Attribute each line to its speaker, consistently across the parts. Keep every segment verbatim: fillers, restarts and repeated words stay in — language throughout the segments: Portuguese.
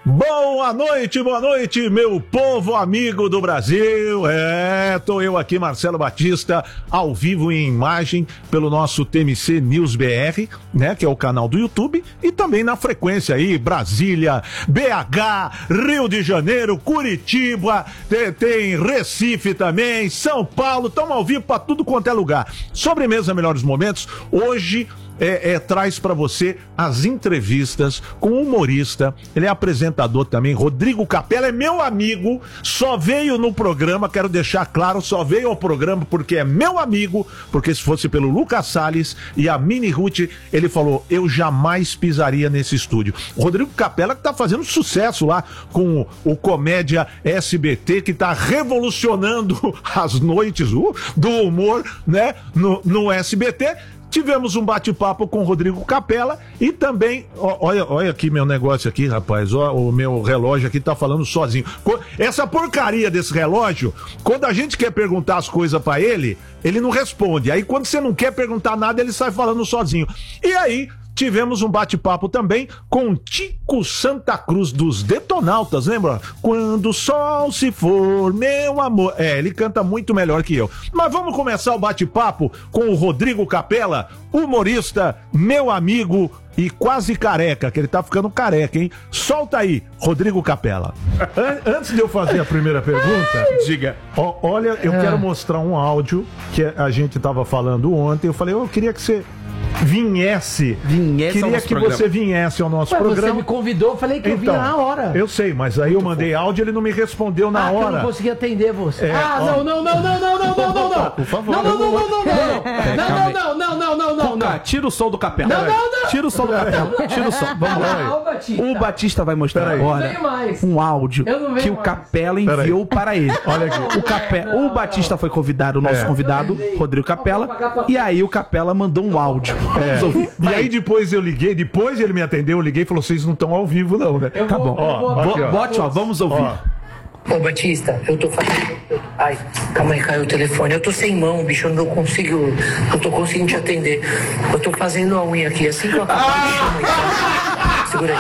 Speaker 1: Boa noite, boa noite, meu povo amigo do Brasil. É, tô eu aqui, Marcelo Batista, ao vivo em imagem pelo nosso T M C News B R, né, que é o canal do YouTube, e também na frequência aí, Brasília, B H, Rio de Janeiro, Curitiba, tem, tem Recife também, São Paulo, estamos ao vivo para tudo quanto é lugar. Sobremesa Melhores Momentos, hoje É, é, traz para você as entrevistas com o humorista, ele é apresentador também, Rodrigo Capela, é meu amigo, só veio no programa, quero deixar claro, só veio ao programa porque é meu amigo, porque se fosse pelo Lucas Salles e a Mini Ruth, ele falou, eu jamais pisaria nesse estúdio. O Rodrigo Capela que tá fazendo sucesso lá com o Comédia S B T, que tá revolucionando as noites uh, do humor, né, no, no S B T. Tivemos um bate-papo com o Rodrigo Capela e também, ó, olha, olha aqui meu negócio aqui, rapaz, ó, o meu relógio aqui tá falando sozinho. Essa porcaria desse relógio, quando a gente quer perguntar as coisas pra ele, ele não responde. Aí quando você não quer perguntar nada, ele sai falando sozinho. E aí, tivemos um bate-papo também com Tico Santa Cruz dos Detonautas, lembra? Quando o sol se for, meu amor. É, ele canta muito melhor que eu. Mas vamos começar o bate-papo com o Rodrigo Capela, humorista, meu amigo e quase careca, que ele tá ficando careca, hein? Solta aí, Rodrigo Capela. An- antes de eu fazer a primeira pergunta, diga. Ó, olha, eu quero mostrar um áudio que a gente tava falando ontem. Eu falei, eu queria que você Vinhesse,
Speaker 2: vinhesse
Speaker 1: queria que programa. Você viesse ao nosso
Speaker 3: Ué,
Speaker 1: programa.
Speaker 3: Você me convidou, eu falei que então, eu vinha na hora.
Speaker 1: Eu sei, mas aí eu mandei áudio e ele não me respondeu na
Speaker 3: ah,
Speaker 1: hora.
Speaker 3: Eu não consegui atender você.
Speaker 1: É,
Speaker 3: ah,
Speaker 1: ó.
Speaker 3: não, não, não, não, não, não, não, não, não.
Speaker 1: Por favor.
Speaker 3: Não, não, não, não, não, não. Não, não, não, não, não, não, não.
Speaker 2: Tira o som do Capela.
Speaker 3: Não, não, não.
Speaker 2: Tira o som do Capela. Tira o som. Vamos lá. O Batista vai mostrar agora um áudio que o Capela enviou para ele.
Speaker 1: Olha aqui.
Speaker 2: O Capela, o Batista foi convidado, o nosso convidado, Rodrigo Capela, e aí o Capela mandou um áudio.
Speaker 1: Vamos ouvir. E aí depois eu liguei, depois ele me atendeu, eu liguei e falou, vocês não estão ao vivo não, né?
Speaker 2: Tá bom. Ó, aqui, ó. Bote, ó, vamos ouvir.
Speaker 4: Ó. Ô Batista, eu tô fazendo... Ai, calma aí, caiu o telefone. Eu tô sem mão, bicho, eu não consigo... Não tô conseguindo te atender. Eu tô fazendo a unha aqui, assim que eu acabar de chamar, tá? Segura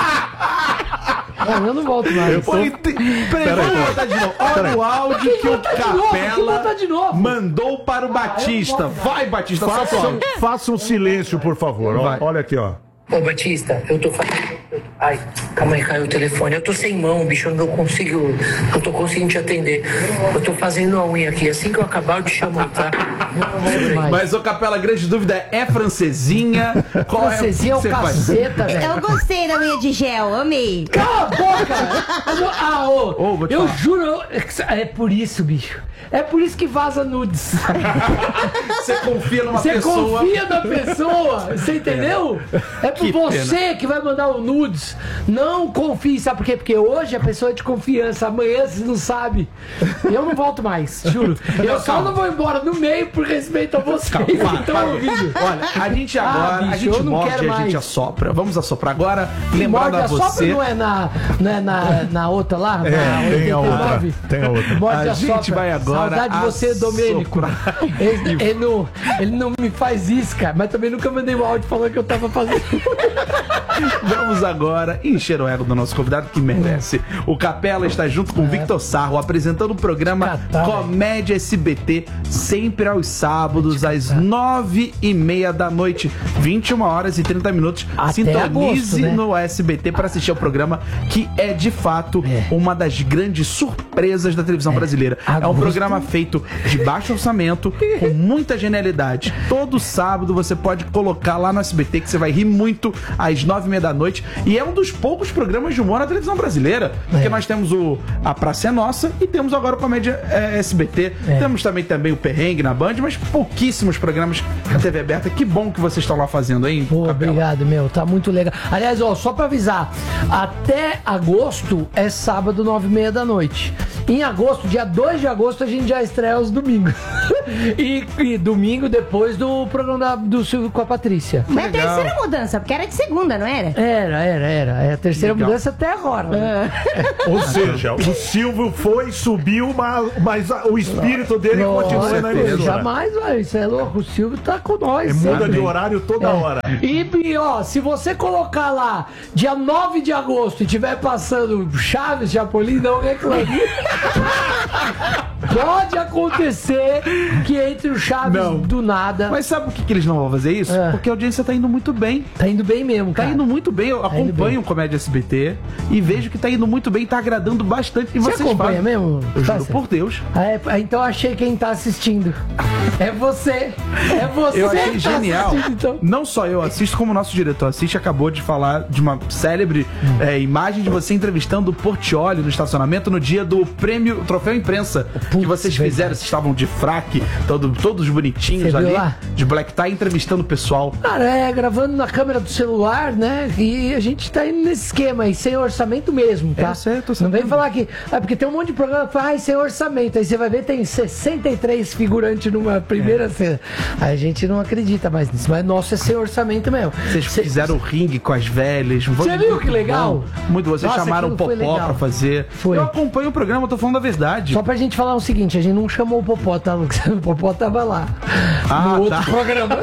Speaker 4: aí.
Speaker 3: Não, eu não volto mais.
Speaker 2: Eu tô... Peraí, peraí, vamos botar de novo. Olha o áudio que o Capela mandou para o Batista. Vai, Batista,
Speaker 1: faça,
Speaker 2: um,
Speaker 1: faça um silêncio, por favor. Ó, olha aqui, ó.
Speaker 4: Ô Batista, eu tô fazendo... Ai, calma aí, caiu o telefone. Eu tô sem mão, bicho, eu não consigo... Não tô conseguindo te atender. Eu tô fazendo a unha aqui, assim que eu acabar de chamar, tá?
Speaker 2: Mas, ô Capela, a grande dúvida é francesinha? Qual
Speaker 3: francesinha é o caceta, velho.
Speaker 5: Eu gostei da unha de gel, amei.
Speaker 3: Cala a boca! Ah, ô,
Speaker 2: oh,
Speaker 3: eu juro... É por isso, bicho. É por isso que vaza nudes.
Speaker 2: Você confia numa
Speaker 3: Você
Speaker 2: pessoa...
Speaker 3: Você confia na pessoa, você entendeu? É por que você pena. Que vai mandar o nudes. Não confie, sabe por quê? Porque hoje a pessoa é de confiança, amanhã você não sabe. Eu não volto mais, juro. Eu só Calma. Não vou embora no meio por respeito a vocês.
Speaker 2: Calma, para, para. Olha, a gente agora, ah, bicho, a gente morde e a gente assopra. Vamos assoprar agora. Lembrando a você...
Speaker 3: Assopra não é na, não é na, na outra lá?
Speaker 1: É,
Speaker 3: na
Speaker 1: tem a outra. Tem a outra.
Speaker 3: Morde
Speaker 2: a gente
Speaker 3: assopra.
Speaker 2: vai agora
Speaker 3: Saudade de você, Domênico. Ele, ele, não, ele não me faz isso, cara. Mas também nunca mandei um áudio falando que eu tava fazendo.
Speaker 2: Vamos agora encher o ego do nosso convidado que merece. O Capela está junto com o Victor Sarro apresentando o programa Comédia S B T, sempre aos sábados às nove e meia da noite, vinte e uma horas e trinta minutos.
Speaker 3: Até
Speaker 2: Sintonize
Speaker 3: agosto, né?
Speaker 2: no S B T para assistir ao programa que é de fato é. uma das grandes surpresas da televisão é. brasileira. Agosto. É um programa feito de baixo orçamento, com muita genialidade. Todo sábado você pode colocar lá no S B T que você vai rir muito às nove e meia da noite. E é um dos poucos programas de humor na televisão brasileira. Porque é. nós temos o A Praça é Nossa e temos agora o Comédia é, S B T. É. Temos também, também o Perrengue na Band, mas pouquíssimos programas na T V aberta. Que bom que vocês estão lá fazendo, hein?
Speaker 3: Pô, obrigado, meu. Tá muito legal. Aliás, ó, só pra avisar, até agosto é sábado, nove e meia da noite. Em agosto, dia dois de agosto, a gente já estreia aos domingos. e, e domingo depois do programa da- do Silvio com a Patrícia.
Speaker 5: Mas é a
Speaker 2: legal.
Speaker 5: terceira mudança, porque era de segunda, não era?
Speaker 3: Era, era, era. É a terceira
Speaker 2: Legal.
Speaker 3: mudança até agora. né?
Speaker 1: Ou seja, o Silvio foi, subiu, mas, mas a- o espírito dele continua na
Speaker 3: Lógico,
Speaker 1: emissora.
Speaker 3: jamais, velho. Isso é louco. O Silvio tá com nós.
Speaker 1: É, muda
Speaker 3: sempre.
Speaker 1: de horário toda hora.
Speaker 3: E, e, ó, se você colocar lá dia nove de agosto e tiver passando Chaves, Chapolin, não reclame. Pode acontecer que entre o Chaves
Speaker 2: Não.
Speaker 3: do nada.
Speaker 2: Mas sabe por que, que eles não vão fazer isso?
Speaker 3: É.
Speaker 2: Porque a audiência tá indo muito bem.
Speaker 3: Tá indo bem mesmo,
Speaker 2: Tá
Speaker 3: cara.
Speaker 2: indo muito bem. Eu
Speaker 3: indo
Speaker 2: acompanho
Speaker 3: bem.
Speaker 2: o Comédia S B T e vejo que tá indo muito bem, tá agradando bastante. E
Speaker 3: Você
Speaker 2: vocês
Speaker 3: acompanha
Speaker 2: fazem-
Speaker 3: mesmo?
Speaker 2: Eu juro
Speaker 3: Fácil?
Speaker 2: por Deus.
Speaker 3: Ah, é, então achei quem tá assistindo. É você. É você
Speaker 2: Eu
Speaker 3: que
Speaker 2: achei
Speaker 3: tá
Speaker 2: genial.
Speaker 3: assistindo, então.
Speaker 2: Não só eu assisto, como o nosso diretor assiste. Acabou de falar de uma célebre é, imagem de você entrevistando o Portiolli no estacionamento no dia do prêmio Troféu Imprensa. que vocês
Speaker 3: verdade.
Speaker 2: fizeram. Vocês estavam de fraque, todo, todos bonitinhos
Speaker 3: Você viu
Speaker 2: ali.
Speaker 3: lá?
Speaker 2: De black tie, entrevistando o pessoal.
Speaker 3: Cara, é, gravando na câmera do celular, né? E a gente tá indo nesse esquema aí, sem orçamento mesmo, tá?
Speaker 2: Eu sei, eu tô
Speaker 3: Não vem
Speaker 2: sabendo.
Speaker 3: falar que. Ah, porque tem um monte de programa que fala, ai, sem orçamento. Aí você vai ver, tem sessenta e três figurantes numa primeira cena. Aí a gente não acredita mais nisso. Mas nosso é sem orçamento mesmo.
Speaker 2: Vocês
Speaker 3: Cê-
Speaker 2: fizeram o ringue com as velhas.
Speaker 3: Você viu que legal?
Speaker 2: Muito. Vocês
Speaker 3: Nossa,
Speaker 2: chamaram o
Speaker 3: aquilo foi
Speaker 2: Popó
Speaker 3: legal.
Speaker 2: pra fazer.
Speaker 3: Foi.
Speaker 2: Eu acompanho o programa, eu tô falando a verdade.
Speaker 3: Só pra gente falar o seguinte, a gente não chamou o Popó, tá, Lucas? O Popó tava lá.
Speaker 2: Ah,
Speaker 3: no outro
Speaker 2: tá.
Speaker 3: programa.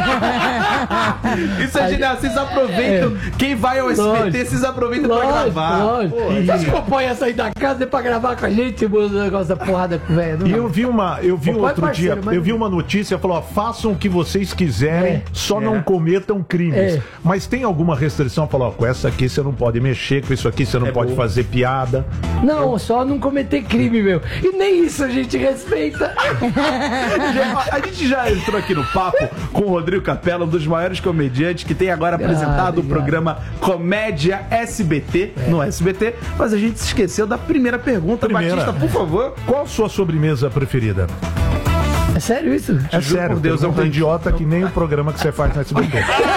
Speaker 2: Isso é genial. Vocês aproveitam. Quem vai ao S B T,
Speaker 3: Lógico.
Speaker 2: vocês aproveitam pra
Speaker 3: Lógico,
Speaker 2: gravar.
Speaker 3: lógico. Você acha que o Popó ia sair da casa pra gravar com a gente o negócio da porrada com o velho?
Speaker 1: E eu vi uma, eu vi um
Speaker 3: Papai
Speaker 1: outro
Speaker 3: parceiro,
Speaker 1: dia,
Speaker 3: mas-
Speaker 1: eu vi uma notícia, falou, ó, façam o que vocês quiserem,
Speaker 3: É.
Speaker 1: só
Speaker 2: É.
Speaker 1: não cometam crimes.
Speaker 3: É.
Speaker 1: Mas tem alguma restrição? Falou, ó, com essa aqui você não pode mexer, com isso aqui você não
Speaker 2: É
Speaker 1: pode
Speaker 2: bom.
Speaker 1: fazer piada.
Speaker 3: Não, só não cometer crime, meu. E nem isso a gente respeita.
Speaker 2: Já- A gente já entrou aqui no papo com o Rodrigo Capella, um dos maiores comediantes que tem agora apresentado o
Speaker 3: obrigado.
Speaker 2: programa Comédia S B T no S B T, mas a gente se esqueceu da primeira pergunta.
Speaker 1: Primeira.
Speaker 2: Batista, por favor.
Speaker 1: Qual sua sobremesa preferida?
Speaker 3: É sério isso?
Speaker 1: É
Speaker 2: juro
Speaker 1: sério,
Speaker 2: por Deus,
Speaker 1: Deus, é um
Speaker 2: eu tenho-
Speaker 1: idiota que nem o programa que você faz no S B T.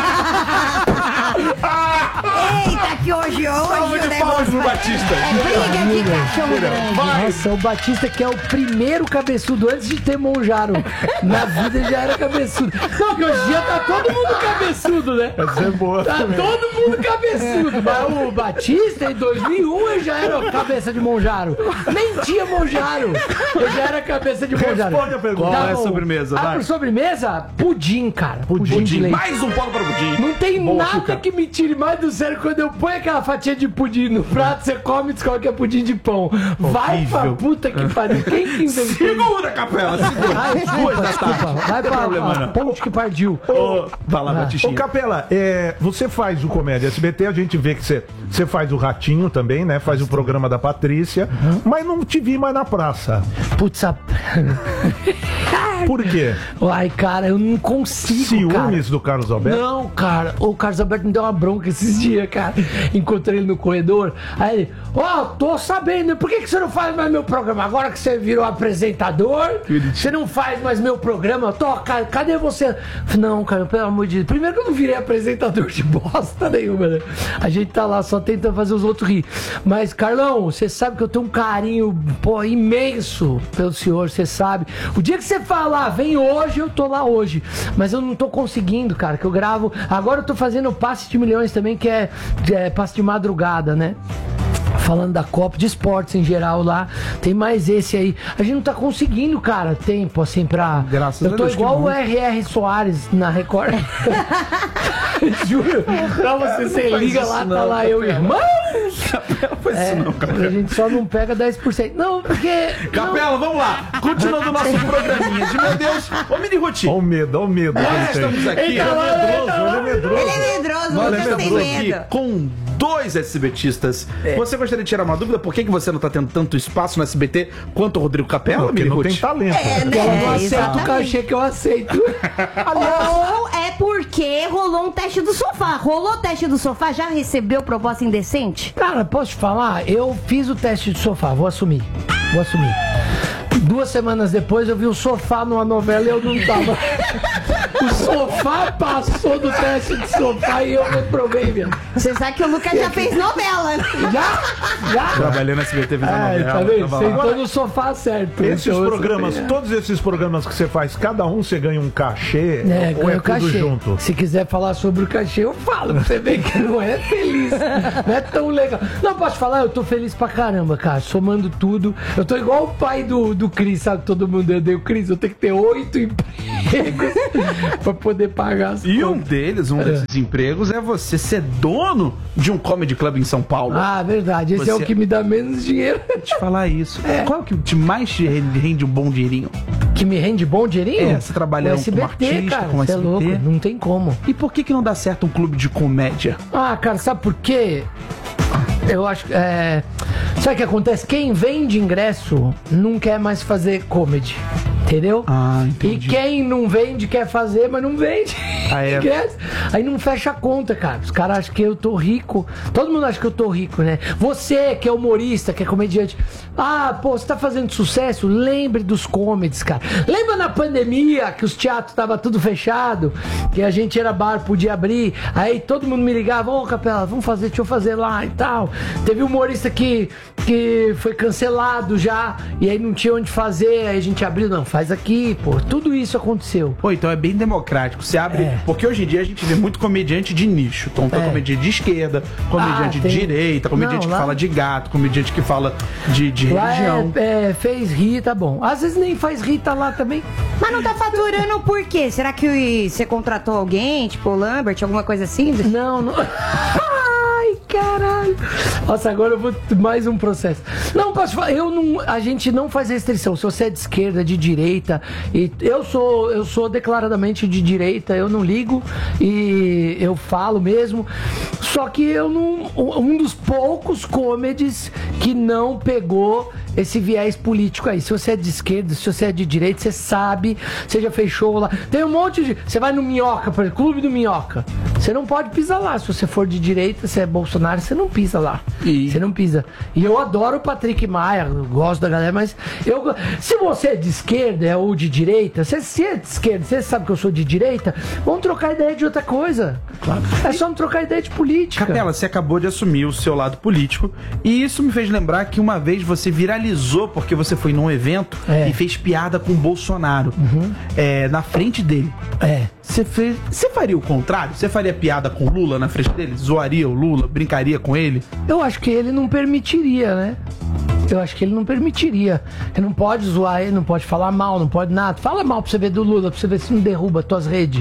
Speaker 5: Eita, que hoje,
Speaker 2: Salve
Speaker 5: hoje o
Speaker 2: de palmas
Speaker 5: negócio
Speaker 2: pro
Speaker 5: vai-
Speaker 2: Batista.
Speaker 5: É briga de cachorro grande.
Speaker 3: Nossa, o Batista que é o primeiro cabeçudo antes de ter Monjaro. Na vida ele já era cabeçudo. Não, que hoje em dia tá todo mundo cabeçudo, né?
Speaker 1: Essa é boa
Speaker 3: Tá
Speaker 1: também.
Speaker 3: todo mundo cabeçudo. Mas o Batista, em dois mil e um, ele já era cabeça de Monjaro. Nem tinha Monjaro. Ele já era cabeça de Monjaro.
Speaker 1: Responde a pergunta.
Speaker 2: Qual é a
Speaker 3: bom.
Speaker 2: sobremesa,
Speaker 3: Ah,
Speaker 2: vai?
Speaker 3: por sobremesa? Pudim, cara. Pudim, de leite.
Speaker 2: Mais um polo para o Pudim.
Speaker 3: Não tem
Speaker 2: Bom
Speaker 3: nada
Speaker 2: açúcar.
Speaker 3: que me tire mais do sério quando eu ponho aquela fatia de pudim no prato, você come e descobre que é pudim de pão. Vai pra
Speaker 2: Horrível.
Speaker 3: puta que pariu. Quem que inventou isso?
Speaker 2: Segura, Capela, segura.
Speaker 3: Ai, desculpa,
Speaker 2: Duas da
Speaker 3: desculpa.
Speaker 2: tarde.
Speaker 3: Vai
Speaker 2: Não tem
Speaker 3: pra
Speaker 2: problema,
Speaker 3: a
Speaker 2: não.
Speaker 3: ponte que partiu.
Speaker 2: Ô, vai lá,
Speaker 3: Ah.
Speaker 1: Ô,
Speaker 2: Batistinha.
Speaker 1: Capela, é, você faz o Comédia S B T, a gente vê que você, você faz o Ratinho também, né? Faz o programa da Patrícia,
Speaker 3: Uhum.
Speaker 1: mas não te vi mais na praça.
Speaker 3: Putz, a...
Speaker 1: Por quê?
Speaker 3: Ai, cara, eu não consigo, cara.
Speaker 1: Ciúmes do Carlos Alberto?
Speaker 3: Não, cara, o Carlos Alberto me deu uma bronca esses dias, cara. Encontrei ele no corredor. Aí ele, ó, tô sabendo, por que, que você não faz mais meu programa? Agora que você virou apresentador, você não faz mais meu programa? Tô, cara, cadê você? Não, cara, pelo amor de Deus. Primeiro que eu não virei apresentador de bosta nenhuma, né? A gente tá lá só tentando fazer os outros rir. Mas, Carlão, você sabe que eu tenho um carinho, pô, imenso pelo senhor, você sabe. O dia que você falar, vem hoje, eu tô lá hoje. Mas eu não tô conseguindo, cara, que eu gravo. Agora eu tô fazendo passe de milhões também, que é, é passe de madrugada, né? Falando da Copa, de esportes em geral lá, tem mais esse aí. A gente não tá conseguindo, cara, tempo assim pra.
Speaker 2: Graças
Speaker 3: eu
Speaker 2: a
Speaker 3: tô
Speaker 2: Deus, que
Speaker 3: igual
Speaker 2: bom.
Speaker 3: o R R Soares na Record. Juro. Pra você, você
Speaker 2: faz
Speaker 3: liga
Speaker 2: isso
Speaker 3: lá,
Speaker 2: não,
Speaker 3: tá lá eu,
Speaker 2: Capela.
Speaker 3: irmãos!
Speaker 2: Capela, faz
Speaker 3: É,
Speaker 2: isso não,
Speaker 3: a
Speaker 2: Capela.
Speaker 3: gente só não pega dez por cento. Não, porque.
Speaker 2: Capela, vamos lá. Continuando o nosso programinha de meu Deus. Ô, Mini Ruti,
Speaker 1: Olha o medo, olha o medo.
Speaker 2: nós
Speaker 1: que ele
Speaker 2: estamos
Speaker 1: tem.
Speaker 2: aqui.
Speaker 3: Ele tá lá,
Speaker 1: Medroso, ele é medroso.
Speaker 5: Ele é medroso,
Speaker 2: Nós
Speaker 5: você tem
Speaker 2: estamos aqui
Speaker 5: medo.
Speaker 2: com dois SBTistas. Você gostaria de tirar uma dúvida? Por que, que você não tá tendo tanto espaço no S B T quanto o Rodrigo Capela,
Speaker 1: Porque
Speaker 2: Mini
Speaker 1: não tem
Speaker 2: Ruti?
Speaker 1: talento.
Speaker 5: É,
Speaker 3: Ela não
Speaker 5: né?
Speaker 3: aceita o
Speaker 5: Exatamente.
Speaker 3: cachê que eu aceito.
Speaker 5: Ou é porque rolou um teste do sofá. Rolou o teste do sofá? Já recebeu proposta indecente?
Speaker 3: Cara, posso te falar? Eu fiz o teste de sofá, vou assumir. Vou assumir. Duas semanas depois eu vi o sofá numa novela e eu não tava. O sofá passou do teste de sofá e eu reprovei mesmo.
Speaker 5: Você sabe que o Lucas já fez novela.
Speaker 3: Já? Já?
Speaker 2: Trabalhei na S B T, fez a
Speaker 3: É,
Speaker 2: novela.
Speaker 3: tá vendo?
Speaker 2: tava lá.
Speaker 3: Sentou no sofá certo.
Speaker 1: Esses
Speaker 3: Então,
Speaker 1: programas,
Speaker 3: você-
Speaker 1: todos esses programas que você faz, cada um você ganha um cachê
Speaker 3: É,
Speaker 1: ou é
Speaker 3: ganha o
Speaker 1: tudo
Speaker 3: cachê.
Speaker 1: junto?
Speaker 3: Se quiser falar sobre o cachê, eu falo. Pra você ver que não é feliz. Não é tão legal. Não, posso falar? Eu tô feliz pra caramba, cara. Somando tudo. Eu tô igual o pai do, do Cris, sabe? Todo mundo odeia o Cris. Eu tenho que ter oito empregos pra poder pagar as
Speaker 2: E um
Speaker 3: contas.
Speaker 2: deles, um desses empregos, é você ser dono de um comedy club em São Paulo.
Speaker 3: Ah, verdade. Esse é
Speaker 2: Você-
Speaker 3: o que me dá menos dinheiro.
Speaker 2: Vou te falar isso. Qual que te mais te rende um bom dinheirinho?
Speaker 3: Que me rende bom dinheirinho?
Speaker 2: É, você trabalha
Speaker 3: O
Speaker 2: como artista,
Speaker 3: cara,
Speaker 2: com
Speaker 3: você é
Speaker 2: S B T.
Speaker 3: louco, não tem como.
Speaker 2: E por que que não dá certo um clube de comédia?
Speaker 3: Ah, cara, sabe por quê? Eu acho que. É... Sabe o que acontece? Quem vende ingresso não quer mais fazer comedy. Entendeu?
Speaker 2: Ah, entendi.
Speaker 3: E quem não vende quer fazer, mas não vende.
Speaker 2: Ah, é?
Speaker 3: ingresso. Aí não fecha a conta, cara. Os caras acham que eu tô rico. Todo mundo acha que eu tô rico, né? Você que é humorista, que é comediante. Ah, pô, você tá fazendo sucesso? Lembre dos comedies, cara. Lembra na pandemia que os teatros estavam tudo fechado? Que a gente era bar, podia abrir. Aí todo mundo me ligava, ô Capela, vamos fazer, deixa eu fazer lá e tal. Teve um humorista que, que foi cancelado já. E aí não tinha onde fazer. Aí a gente abriu, não, faz aqui, pô. Tudo isso aconteceu.
Speaker 2: Pô, então é bem democrático. Você abre.
Speaker 3: É.
Speaker 2: Porque hoje em dia a gente vê muito comediante de nicho. Então tem
Speaker 3: É.
Speaker 2: comediante de esquerda, comediante
Speaker 3: Ah,
Speaker 2: de
Speaker 3: tem-
Speaker 2: direita, comediante
Speaker 3: Não,
Speaker 2: que
Speaker 3: lá-
Speaker 2: fala de gato, comediante que fala de, de
Speaker 3: Lá
Speaker 2: religião.
Speaker 3: é, é, fez rir, tá bom. Às vezes nem faz rir, tá lá também.
Speaker 5: Mas não tá faturando por quê? Será que você contratou alguém, tipo o Lambert, alguma coisa assim?
Speaker 3: Não, não. Ai, caralho. Nossa, agora eu vou mais um processo. Não, posso falar, eu não, a gente não faz restrição. Se você é de esquerda, de direita, e eu sou, eu sou declaradamente de direita, eu não ligo e eu falo mesmo. Só que eu não, um dos poucos comedies que não pegou esse viés político aí. Se você é de esquerda, se você é de direita, você sabe, você já fez show lá. Tem um monte de. Você vai no Minhoca, por exemplo, Clube do Minhoca. Você não pode pisar lá. Se você for de direita, você é Bolsonaro, você não pisa lá.
Speaker 2: E-
Speaker 3: Você não pisa. E eu adoro o Patrick Maia, eu gosto da galera, mas eu. Se você é de esquerda ou de direita, se você é de esquerda, você sabe que eu sou de direita, vamos trocar ideia de outra coisa. Claro. É só não trocar ideia de política.
Speaker 2: Capela, você acabou de assumir o seu lado político e isso me fez lembrar que uma vez você viralizou porque você foi num evento
Speaker 3: É.
Speaker 2: e fez piada com o Bolsonaro é, na frente dele.
Speaker 3: É.
Speaker 2: Você fez, você faria o contrário? Você faria piada com o Lula na frente dele? Zoaria o Lula? Brincaria com ele?
Speaker 3: Eu acho que ele não permitiria, né? Eu acho que ele não permitiria. Ele não pode zoar ele, não pode falar mal, não pode nada. Fala mal pra você ver do Lula, pra você ver se não derruba tuas redes.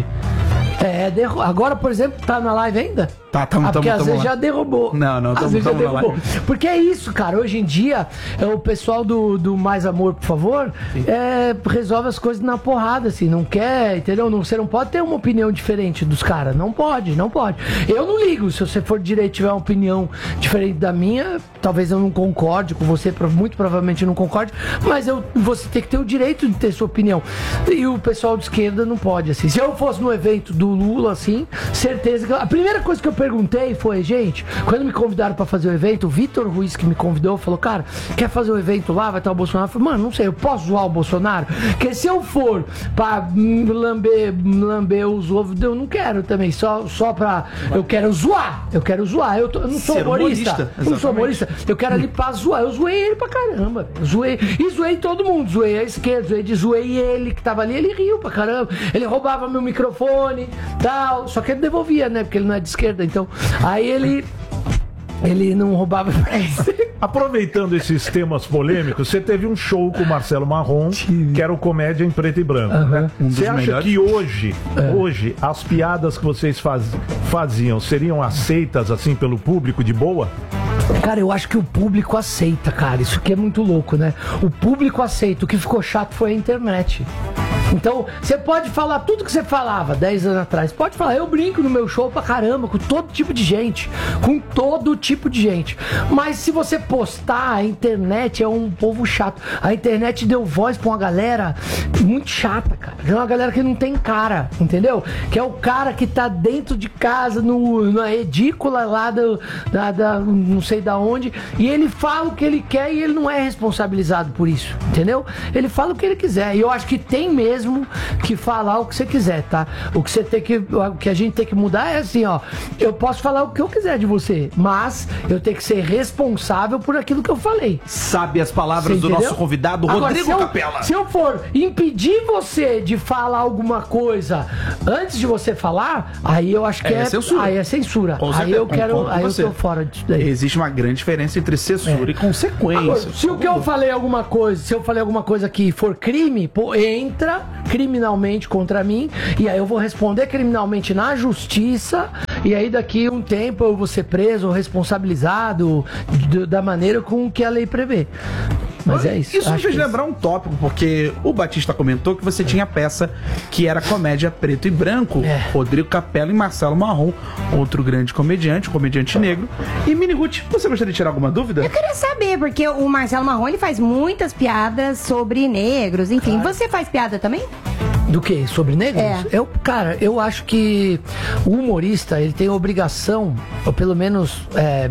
Speaker 3: É, derru... agora, por exemplo, tá na live ainda?
Speaker 2: Tá, tamo,
Speaker 3: ah, porque
Speaker 2: tamo,
Speaker 3: às
Speaker 2: tamo
Speaker 3: vezes
Speaker 2: lá.
Speaker 3: já derrubou.
Speaker 2: Não, não,
Speaker 3: Às
Speaker 2: tamo-
Speaker 3: vezes já
Speaker 2: tamo na
Speaker 3: derrubou.
Speaker 2: live.
Speaker 3: Porque é isso, cara. Hoje em dia, é, o pessoal do, do Mais Amor, por favor, é, resolve as coisas na porrada, assim. Não quer, entendeu? Não, você não pode ter uma opinião diferente dos caras. Não pode, não pode. Eu não ligo. Se você for de direito e tiver uma opinião diferente da minha, talvez eu não concorde com você, pro- muito provavelmente eu não concorde, mas eu, você tem que ter o direito de ter sua opinião. E o pessoal de esquerda não pode, assim. Se eu fosse no evento do Lula, assim, certeza que... A primeira coisa que eu perguntei foi, gente, quando me convidaram pra fazer o evento, o Vitor Ruiz que me convidou, falou, cara, quer fazer o evento lá, vai estar o Bolsonaro? Eu falei, mano, não sei, eu posso zoar o Bolsonaro? Porque se eu for pra hum, lamber, lamber os ovos, eu não quero também, só, só pra... Eu quero zoar, eu quero zoar, eu, tô- eu não sou
Speaker 2: Ser
Speaker 3: humorista,
Speaker 2: humorista,
Speaker 3: eu não sou
Speaker 2: exatamente.
Speaker 3: humorista, eu quero ali pra zoar, eu zoei ele pra caramba, eu zoei, e zoei todo mundo, zoei a esquerda, zoei, de- zoei ele que tava ali, ele riu pra caramba, ele roubava meu microfone, tal, só que ele devolvia, né, porque ele não é de esquerda, então, aí ele, ele não roubava.
Speaker 1: Aproveitando esses temas polêmicos, você teve um show com o Marcelo Marrom, que era o Comédia em Preto e Branco. né?
Speaker 2: Um dos
Speaker 1: Você acha
Speaker 2: melhores.
Speaker 1: que hoje, hoje, as piadas que vocês faz- faziam seriam aceitas assim pelo público de boa?
Speaker 3: Cara, eu acho que o público aceita, cara. Isso aqui é muito louco, né? O público aceita. O que ficou chato foi a internet. Então, você pode falar tudo que você falava dez anos atrás. Pode falar, eu brinco no meu show pra caramba, com todo tipo de gente. Com todo tipo de gente. Mas se você postar, a internet é um povo chato. A internet deu voz pra uma galera muito chata, cara. É uma galera que não tem cara, entendeu? Que é o cara que tá dentro de casa, no, na edícula lá do, da, da- não sei da onde, e ele fala o que ele quer e ele não é responsabilizado por isso, entendeu? Ele fala o que ele quiser. E eu acho que tem mesmo mesmo que falar o que você quiser, tá? O que você tem que, o que a gente tem que mudar é assim, ó, eu posso falar o que eu quiser de você, mas eu tenho que ser responsável por aquilo que eu falei.
Speaker 2: Sabe as palavras do nosso convidado,
Speaker 3: Agora,
Speaker 2: Rodrigo
Speaker 3: se eu,
Speaker 2: Capela.
Speaker 3: Se eu for impedir você de falar alguma coisa antes de você falar, aí eu acho que
Speaker 2: É
Speaker 3: é,
Speaker 2: censura.
Speaker 3: aí é censura.
Speaker 2: Com
Speaker 3: Aí
Speaker 2: certeza,
Speaker 3: eu quero,
Speaker 2: concordo com
Speaker 3: aí eu
Speaker 2: você.
Speaker 3: tô fora disso daí.
Speaker 2: Existe uma grande diferença entre censura
Speaker 3: É.
Speaker 2: e consequência.
Speaker 3: Agora, se o que eu falei alguma coisa, se eu falei alguma coisa que for crime, pô, entra criminalmente contra mim, e aí eu vou responder criminalmente na justiça, e aí daqui um tempo eu vou ser preso ou responsabilizado d- da maneira com que a lei prevê. Mas é isso.
Speaker 2: Isso me
Speaker 3: acho
Speaker 2: fez
Speaker 3: que é
Speaker 2: lembrar um tópico, porque o Batista comentou que você tinha peça que era comédia preto e branco,
Speaker 3: É.
Speaker 2: Rodrigo Capela e Marcelo Marrom, outro grande comediante, um comediante negro. E Miniguti, você gostaria de tirar alguma dúvida?
Speaker 5: Eu queria saber, porque o Marcelo Marrom ele faz muitas piadas sobre negros, enfim. Você faz piada também?
Speaker 3: Do que? Sobre negros?
Speaker 5: É.
Speaker 3: Eu, cara, eu acho que o humorista, ele tem a obrigação, ou pelo menos é,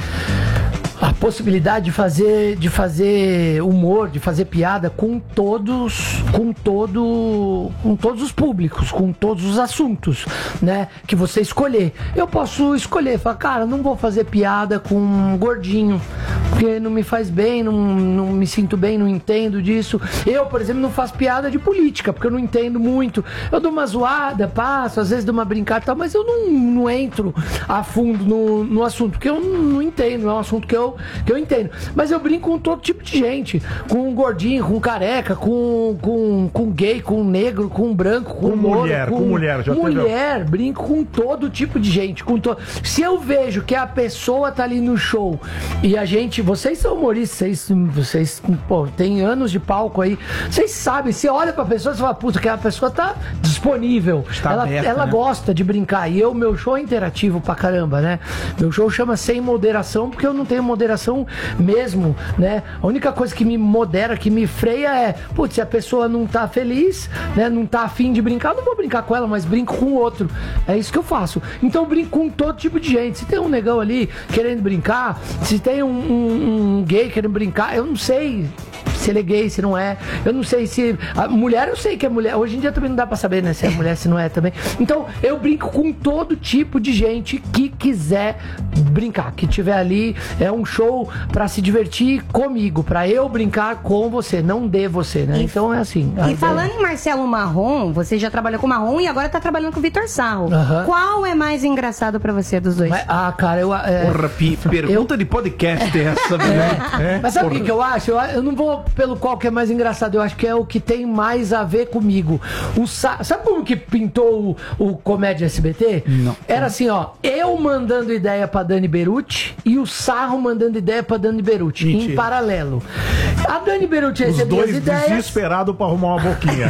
Speaker 3: a possibilidade de fazer, de fazer humor, de fazer piada com todos, com todo, com todos os públicos, com todos os assuntos, né? Que você escolher. Eu posso escolher, falar, cara, não vou fazer piada com um gordinho, porque não me faz bem, não, não me sinto bem, não entendo disso. Eu, por exemplo, não faço piada de política, porque eu não entendo muito. Eu dou uma zoada, passo, às vezes dou uma brincada e tal, mas eu não, não entro a fundo no, no assunto, porque eu não, não entendo, é um assunto que eu, que eu entendo. Mas eu brinco com todo tipo de gente, com um gordinho, com um careca, com, com, com gay, com negro, com branco, com,
Speaker 1: Com
Speaker 3: louro,
Speaker 1: mulher, com mulher, já teve-
Speaker 3: mulher, brinco com todo tipo de gente, com to... Se eu vejo que a pessoa tá ali no show e a gente, vocês são humoristas, vocês, vocês pô, tem anos de palco aí, vocês sabem, você olha pra pessoa e fala, puta, que a pessoa tá disponível,
Speaker 2: Está
Speaker 3: ela,
Speaker 2: aberta,
Speaker 3: ela
Speaker 2: né?
Speaker 3: gosta de brincar, e eu, meu show é interativo pra caramba, né? Meu show chama Sem Moderação, porque eu não tenho moderação mesmo, né? A única coisa que me modera, que me freia é, putz, se a pessoa não tá feliz, né, não tá afim de brincar, eu não vou brincar com ela, mas brinco com o outro. É isso que eu faço. Então eu brinco com todo tipo de gente. Se tem um negão ali querendo brincar, se tem um, um, um gay querendo brincar, eu não sei se ele é gay, se não é. Eu não sei se... A mulher, eu sei que é mulher. Hoje em dia também não dá pra saber, né? Se é mulher, se não é também. Então, eu brinco com todo tipo de gente que quiser brincar. Que tiver ali, é um show pra se divertir comigo. Pra eu brincar com você, não de você, né?
Speaker 5: E-
Speaker 3: Então, é assim. a
Speaker 5: E
Speaker 3: ideia-
Speaker 5: falando em Marcelo Marrom, você já trabalhou com o Marrom e agora tá trabalhando com o Vitor Sarro.
Speaker 3: Aham.
Speaker 5: Qual é mais engraçado pra você dos dois?
Speaker 3: Mas, ah, cara, eu... É,
Speaker 2: Porra, pi- pergunta de podcast essa, né?
Speaker 3: É. Mas sabe o que, que eu acho? Eu, eu não vou pelo qual que é mais engraçado, eu acho que é o que tem mais a ver comigo. O Sa- Sabe como que pintou o, o Comédia S B T?
Speaker 2: Não.
Speaker 3: Era assim, ó, eu mandando ideia pra Dani Beruti e o Sarro mandando ideia pra Dani Beruti,
Speaker 2: Mentira.
Speaker 3: em paralelo. A Dani Beruti
Speaker 1: Os
Speaker 3: recebia as
Speaker 1: dois
Speaker 3: ideias.
Speaker 1: desesperados pra arrumar uma boquinha.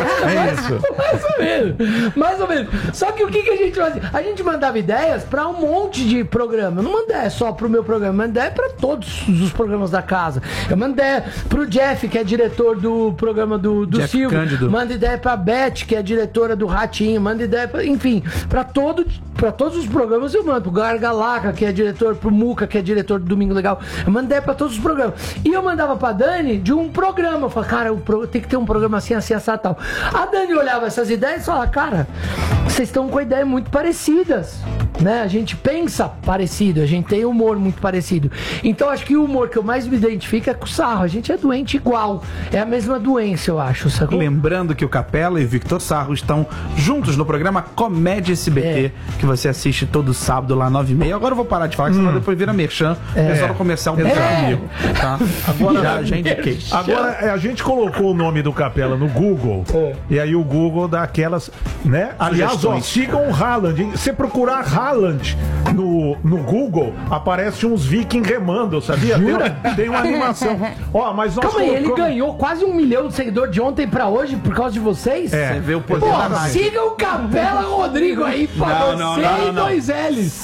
Speaker 1: É isso.
Speaker 3: Mais ou menos, mais ou menos. Só que o que, que a gente fazia? A gente mandava ideias pra um monte de programa. Eu não mandei ideia só pro meu programa, eu mandei ideia pra todos os programas da casa. Eu mandei ideia pro Jeff, que é diretor do programa do, do
Speaker 2: Jeff
Speaker 3: Silvio.
Speaker 2: Cândido.
Speaker 3: Manda ideia pra Beth, que é diretora do Ratinho. Manda ideia pra, enfim, pra, todo, pra todos os programas eu mando. Pro Gargalaca, que é diretor, pro Muca, que é diretor do Domingo Legal. Eu mando ideia pra todos os programas. E eu mandava pra Dani de um programa. Eu falava, cara, o pro- tem que ter um programa assim, assim, assado, tal. A Dani olhava essas ideias e falava, cara, vocês estão com ideias muito parecidas, né? A gente pensa parecido, a gente tem humor muito parecido. Então acho que o humor que eu mais me identifico é com o Sarro. A gente é doente igual. É a mesma doença, eu acho, sacou?
Speaker 2: Lembrando que o Capela e Victor Sarro estão juntos no programa Comédia S B T,
Speaker 3: É.
Speaker 2: que você assiste todo sábado lá, nove e meia. Agora eu vou parar de falar, que senão depois vira merchan. O pessoal do comercial briga
Speaker 3: É.
Speaker 2: comigo, tá? Agora já, já indiquei.
Speaker 1: Agora, é, a gente colocou o nome do Capela no Google, e aí o Google dá aquelas, né? Aliás, ó,
Speaker 2: Sugestões.
Speaker 1: sigam o Haaland, hein? Se procurar Haaland no, no Google, aparece uns vikings remando, sabia? Tem, uma- tem uma animação. Ó, mas nós
Speaker 3: Calma aí, ele
Speaker 1: colocamos-
Speaker 3: ganhou quase um milhão de seguidores de ontem pra hoje por causa de vocês?
Speaker 1: É.
Speaker 2: Você vê o poder
Speaker 3: Pô,
Speaker 2: da rádio.
Speaker 3: siga o Capela Rodrigo aí pra
Speaker 2: Não,
Speaker 3: você
Speaker 2: não, não,
Speaker 3: e
Speaker 2: não, não.
Speaker 3: dois L's.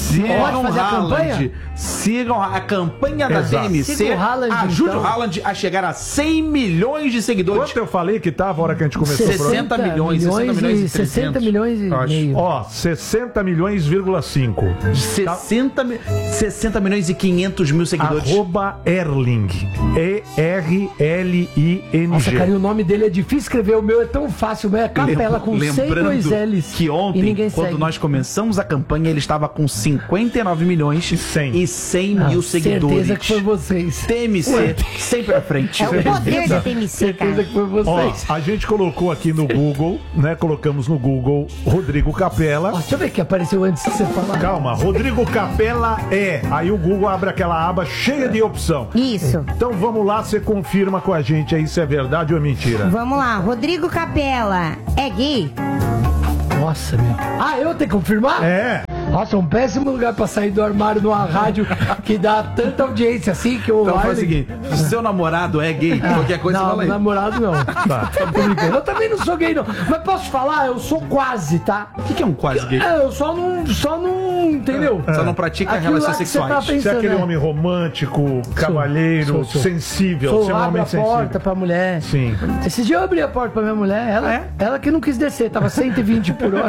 Speaker 2: Sigam
Speaker 3: Pode fazer a
Speaker 2: Haaland.
Speaker 3: campanha?
Speaker 2: Sigam a campanha da
Speaker 1: Exato.
Speaker 2: D M C.
Speaker 3: Siga o Haaland,
Speaker 2: Ajude
Speaker 3: então.
Speaker 2: o Haaland a chegar a cem milhões de seguidores.
Speaker 1: Quanto eu falei que tava a hora que a gente começou o programa?
Speaker 2: sessenta milhões, sessenta milhões e
Speaker 3: sessenta milhões e
Speaker 2: eu acho.
Speaker 3: meio.
Speaker 1: Ó, sessenta milhões, vírgula cinco.
Speaker 2: sessenta, mi- sessenta milhões e quinhentos mil seguidores.
Speaker 1: Arroba Erling. E R L I N
Speaker 3: Nossa,
Speaker 1: G.
Speaker 3: cara, e o nome dele é difícil escrever. O meu é tão fácil. O meu é Capela com C e dois L's.
Speaker 2: que
Speaker 3: e
Speaker 2: ontem,
Speaker 3: ninguém
Speaker 2: quando
Speaker 3: segue.
Speaker 2: nós começamos a campanha, ele estava com cinquenta e nove milhões
Speaker 1: E cem.
Speaker 2: e cem
Speaker 3: Ah,
Speaker 2: mil seguidores.
Speaker 3: Certeza que foi vocês.
Speaker 2: T M C, sempre à frente.
Speaker 5: É o poder da T M C,
Speaker 3: Certeza
Speaker 5: cara.
Speaker 3: que foi
Speaker 1: Ó,
Speaker 3: vocês.
Speaker 1: a gente colocou aqui no Google, né? Colocamos no Google Rodrigo
Speaker 3: Ó,
Speaker 1: Capela.
Speaker 3: deixa eu ver o que apareceu antes de você falar.
Speaker 1: Calma, Rodrigo Capela é. Aí o Google abre aquela aba cheia de opção.
Speaker 5: Isso.
Speaker 1: Então vamos lá, você confirma com a gente aí se é verdade ou é mentira.
Speaker 5: Vamos lá. Rodrigo Capela é gay?
Speaker 3: Nossa, meu. Ah, eu tenho que confirmar?
Speaker 1: É.
Speaker 3: Nossa, um péssimo lugar pra sair do armário numa rádio que dá tanta audiência assim que o
Speaker 2: Então faz o
Speaker 3: Arlen-
Speaker 2: seguinte: se seu namorado é gay, qualquer coisa
Speaker 3: não,
Speaker 2: você fala aí.
Speaker 3: namorado não.
Speaker 1: Tá.
Speaker 3: Tô brincando. Eu também não sou gay, não. Mas posso te falar, eu sou quase, tá?
Speaker 2: O que, que é um quase gay?
Speaker 3: É, eu só não. Só não. Entendeu?
Speaker 2: Só não pratica
Speaker 3: Aquilo
Speaker 2: relações
Speaker 3: lá que você tá
Speaker 2: sexuais.
Speaker 3: pensando,
Speaker 1: Você é aquele
Speaker 3: né?
Speaker 1: homem romântico, cavalheiro,
Speaker 3: sou, sou.
Speaker 1: sensível.
Speaker 3: Sou,
Speaker 1: Você é um
Speaker 3: abre
Speaker 1: homem
Speaker 3: a
Speaker 1: sensível.
Speaker 3: porta pra mulher.
Speaker 1: Sim.
Speaker 3: Esse dia eu abri a porta pra minha mulher, ela,
Speaker 2: É?
Speaker 3: ela que não quis descer, tava cento e vinte por hora.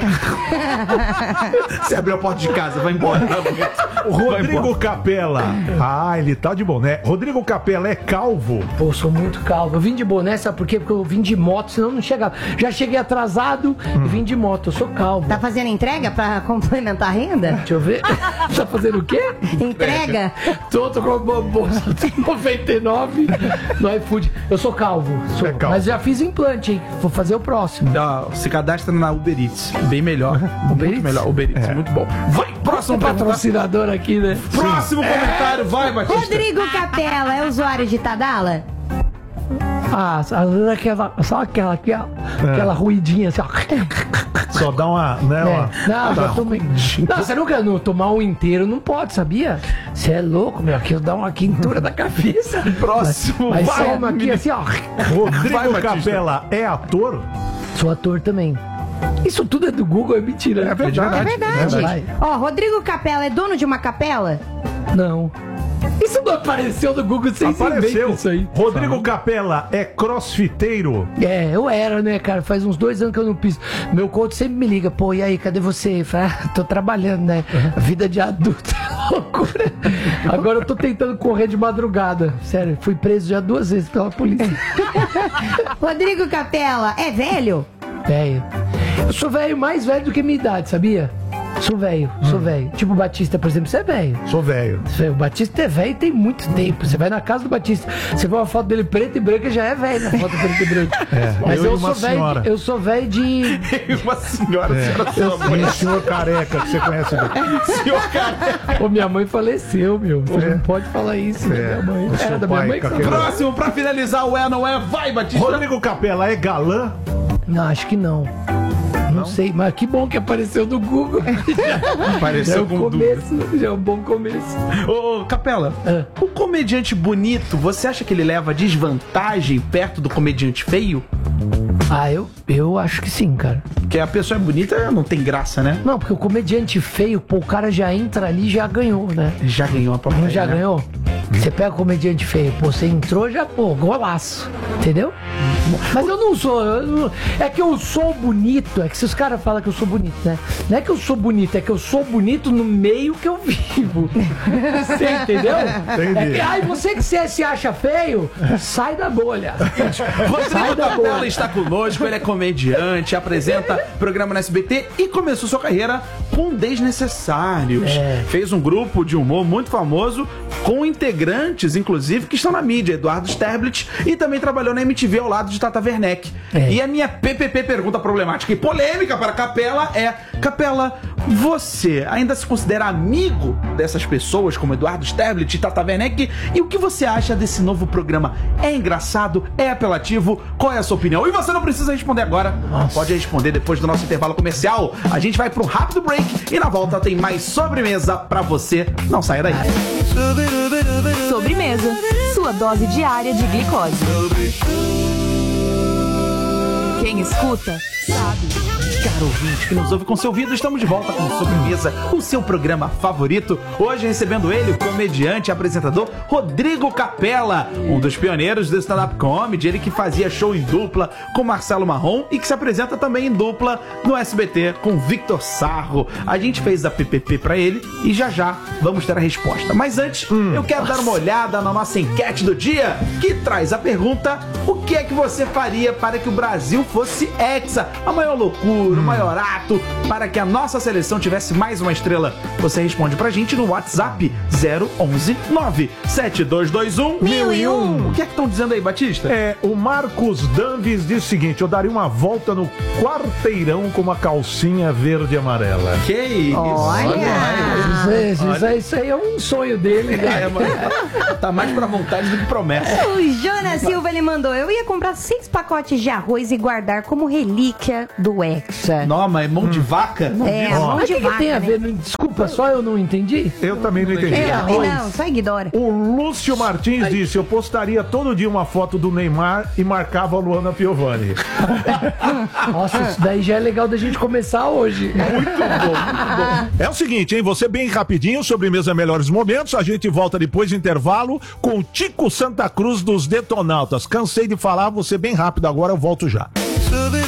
Speaker 2: Você abriu a porta de casa, vai embora.
Speaker 1: O Rodrigo Capela. Ah, ele tá de boné. Rodrigo Capela é calvo.
Speaker 3: Pô, sou muito calvo. Eu vim de boné, sabe por quê? Porque eu vim de moto, senão eu não chegava. Já cheguei atrasado e vim de moto. Eu sou calvo.
Speaker 5: Tá fazendo entrega pra complementar a renda?
Speaker 3: Deixa eu ver. Tá fazendo o quê?
Speaker 5: Entrega?
Speaker 3: Tô, tô com uma bolsa de noventa e nove no iFood. Eu sou calvo. Sou,
Speaker 1: É calvo.
Speaker 3: Mas já fiz implante, hein? Vou fazer o próximo.
Speaker 2: Ah, se cadastra na Uber Eats. Bem melhor.
Speaker 3: Uber
Speaker 2: Muito
Speaker 3: Eats?
Speaker 2: melhor. Uber Eats, muito bom. Vai, próximo pergunta.
Speaker 3: Patrocinador aqui, né?
Speaker 2: Próximo comentário, vai, Batista.
Speaker 5: Rodrigo Capela é usuário de Tadala?
Speaker 3: Ah, só aquela, só aquela, aquela, aquela ruidinha assim, ó.
Speaker 1: Só dá uma, né,
Speaker 3: É.
Speaker 1: uma...
Speaker 3: Não, já
Speaker 1: Tá.
Speaker 3: tomei. Não, você nunca não, tomar um inteiro não pode, sabia? Você é louco, meu. Aqui eu dá uma quintura da cabeça.
Speaker 2: Próximo,
Speaker 3: Mas
Speaker 2: vai,
Speaker 3: só uma aqui
Speaker 2: menino.
Speaker 3: assim, ó.
Speaker 1: Rodrigo
Speaker 2: Vai, Batista.
Speaker 1: Capela é ator?
Speaker 3: Sou ator também. Isso tudo é do Google, é mentira.
Speaker 1: É verdade.
Speaker 5: É verdade.
Speaker 3: Vai.
Speaker 5: Ó, Rodrigo Capela é dono de uma capela?
Speaker 3: Não. Isso não apareceu no Google, vocês
Speaker 1: Apareceu.
Speaker 3: inventam isso aí.
Speaker 1: Rodrigo Capela é crossfiteiro?
Speaker 3: É, eu era, né, cara? Faz uns dois anos que eu não piso. Meu coach sempre me liga, pô, e aí, cadê você? Eu falo, ah, tô trabalhando, né? Vida de adulto é loucura. Agora eu tô tentando correr de madrugada. Sério, fui preso já duas vezes pela polícia.
Speaker 5: Rodrigo Capela é velho?
Speaker 3: Velho. Eu sou velho, mais velho do que minha idade, sabia? Sou velho, sou velho. Tipo o Batista, por exemplo, você é velho.
Speaker 1: Sou velho.
Speaker 3: O Batista é velho tem muito tempo. Você vai na casa do Batista, você vê uma foto dele preta e branca, já é velho na foto preta e branca. Mas
Speaker 1: eu
Speaker 3: eu,
Speaker 1: e uma
Speaker 3: sou velho,
Speaker 1: senhora.
Speaker 3: de- eu sou velho de.
Speaker 2: Uma senhora, senhora, sua mãe.
Speaker 1: E o senhor careca, que você conhece bem.
Speaker 2: Senhor cara.
Speaker 3: Ô, minha mãe faleceu, meu. Você não pode falar isso da minha mãe.
Speaker 1: O seu
Speaker 3: Era da minha
Speaker 1: pai
Speaker 3: mãe que
Speaker 1: com
Speaker 3: você
Speaker 1: aquele-
Speaker 2: Próximo, pra finalizar o é, não é, vai, Batista.
Speaker 1: Rodrigo Capela é galã?
Speaker 3: Não, acho que não. Não sei, mas que bom que apareceu no Google. Já é
Speaker 2: Apareceu
Speaker 3: um
Speaker 2: com dúvida.
Speaker 3: começo, já é um bom começo.
Speaker 2: Ô, Capela,
Speaker 3: Ah.
Speaker 2: o comediante bonito, você acha que ele leva desvantagem perto do comediante feio?
Speaker 3: Ah, eu, eu acho que sim, cara.
Speaker 2: Porque a pessoa é bonita, não tem graça, né?
Speaker 3: Não, porque o comediante feio, pô, o cara já entra ali e já ganhou, né?
Speaker 2: Já ganhou a própria.
Speaker 3: Não já ganhou? Você pega o comediante feio, pô, você entrou, já, pô, golaço. Entendeu? Mas eu não sou. eu não- é que eu sou bonito. É que se os caras falam que eu sou bonito, né? Não é que eu sou bonito, é que eu sou bonito no meio que eu vivo. Você entendeu?
Speaker 1: Entendi.
Speaker 3: É que, ai, você que se, se acha feio, sai da bolha. Sai
Speaker 2: Rodrigo
Speaker 3: da
Speaker 2: Capela
Speaker 3: bolha.
Speaker 2: está conosco, ele é comediante, apresenta programa no S B T e começou sua carreira com Desnecessários.
Speaker 3: É.
Speaker 2: Fez um grupo de humor muito famoso, com integrantes, inclusive, que estão na mídia, Eduardo Sterblit, e também trabalhou na M T V ao lado de Tata Werneck.
Speaker 3: É.
Speaker 2: E a minha P P P pergunta problemática e polêmica para Capela é: Capela, você ainda se considera amigo dessas pessoas como Eduardo Sterblit e Tata Werneck? E o que você acha desse novo programa? É engraçado? É apelativo? Qual é a sua opinião? E você não precisa responder agora, pode responder depois do nosso intervalo comercial. A gente vai para um rápido break e na volta tem mais sobremesa para você. Não saia daí.
Speaker 6: Sobremesa, sua dose diária de glicose. Quem escuta,
Speaker 3: sabe.
Speaker 2: Caro ouvinte que nos ouve com seu ouvido, estamos de volta com Sobremesa, o seu programa favorito. Hoje recebendo ele, o comediante e apresentador Rodrigo Capella, um dos pioneiros do stand-up comedy, ele que fazia show em dupla com Marcelo Marrom e que se apresenta também em dupla no S B T com Victor Sarro. A gente fez a P P P pra ele e já já vamos ter a resposta. Mas antes, hum, eu quero nossa. dar uma olhada na nossa enquete do dia, que traz a pergunta: o que é que você faria para que o Brasil fosse hexa? A maior loucura, o maior ato para que a nossa seleção tivesse mais uma estrela. Você responde pra gente no WhatsApp zero onze nove sete dois dois um mil e um. O que é que estão dizendo aí, Batista?
Speaker 1: É, o Marcos Danves diz o seguinte: eu daria uma volta no quarteirão com uma calcinha verde e amarela.
Speaker 2: Que isso?
Speaker 5: Olha!
Speaker 3: Isso, aí, isso, aí, isso aí é um sonho dele, né?
Speaker 2: É, mas tá mais pra vontade do que promessa.
Speaker 5: O Jonas Silva, ele mandou: eu ia comprar seis pacotes de arroz e guardar como relíquia do Hexa.
Speaker 2: Não, mas mão de vaca?
Speaker 5: É, mão
Speaker 3: Mas
Speaker 5: de
Speaker 3: o que, que
Speaker 5: vaca,
Speaker 3: tem a
Speaker 5: né?
Speaker 3: ver? Desculpa, só eu não entendi.
Speaker 1: Eu também não entendi.
Speaker 5: Eu também
Speaker 3: arroz.
Speaker 5: não, só ignora.
Speaker 1: O Lúcio Martins disse: eu postaria todo dia uma foto do Neymar e marcava a Luana Piovani.
Speaker 3: Nossa, isso daí já é legal da gente começar hoje.
Speaker 1: Muito bom, muito bom. É o seguinte, hein? Você bem rapidinho, Sobremesa Melhores Momentos. A gente volta depois do intervalo com o Tico Santa Cruz dos Detonautas. Cansei de falar, você bem rápido agora, eu volto já.
Speaker 6: Souvenir